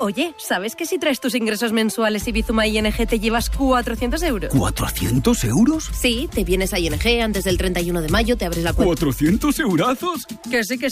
Oye, ¿sabes que si traes tus ingresos mensuales y Bizuma ING te llevas 400 euros? ¿400 euros? Sí, te vienes a ING antes del 31 de mayo, te abres la cuenta. ¿400 eurazos? Que sí, que sí.